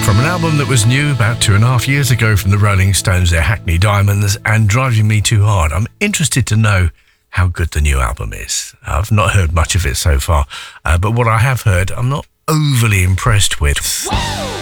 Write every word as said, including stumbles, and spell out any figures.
From an album that was new about two and a half years ago from the Rolling Stones, their Hackney Diamonds, and Driving Me Too Hard. I'm interested to know how good the new album is. I've not heard much of it so far, uh, but what I have heard, I'm not overly impressed with. Whoa!